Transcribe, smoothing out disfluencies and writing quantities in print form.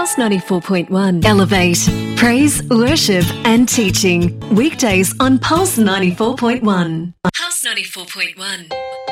Pulse 94.1. Elevate. Praise, worship and teaching. Weekdays on Pulse 94.1. Pulse 94.1.